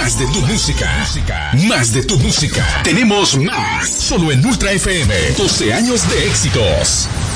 Más de tu música. Más de tu música. Tenemos más. Solo en Ultra FM. 12 años de éxitos.